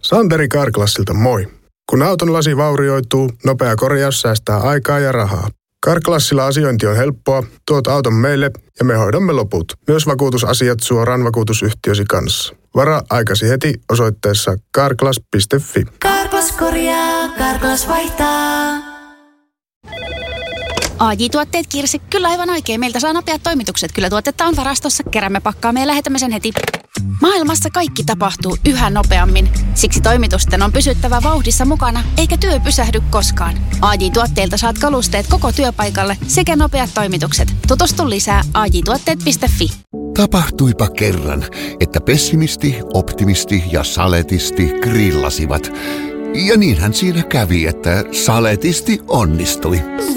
Santeri Carglassilta moi. Kun auton lasi vaurioituu, nopea korjaus säästää aikaa ja rahaa. Carglassilla asiointi on helppoa, tuot auton meille ja me hoidamme loput. Myös vakuutusasiat suoraan vakuutusyhtiösi kanssa. Varaa aikasi heti osoitteessa carglass.fi. Carglass korjaa, Carglass vaihtaa. AJ-tuotteet Kirsi, kyllä aivan oikein. Meiltä saa nopeat toimitukset. Kyllä tuotetta on varastossa. Keräämme pakkaamme ja lähetämme sen heti. Maailmassa kaikki tapahtuu yhä nopeammin. Siksi toimitusten on pysyttävä vauhdissa mukana, eikä työ pysähdy koskaan. AJ-tuotteilta saat kalusteet koko työpaikalle sekä nopeat toimitukset. Tutustu lisää ajtuotteet.fi. Tapahtuipa kerran, että pessimisti, optimisti ja saletisti grillasivat. Ja niinhän siinä kävi, että saletisti onnistui.